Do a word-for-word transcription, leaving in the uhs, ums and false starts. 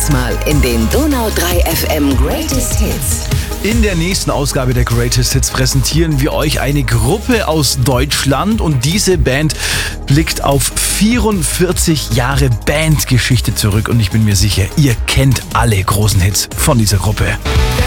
Diesmal in den Donau drei F M Greatest Hits. In der nächsten Ausgabe der Greatest Hits präsentieren wir euch eine Gruppe aus Deutschland und diese Band blickt auf vierundvierzig Jahre Bandgeschichte zurück und ich bin mir sicher, ihr kennt alle großen Hits von dieser Gruppe.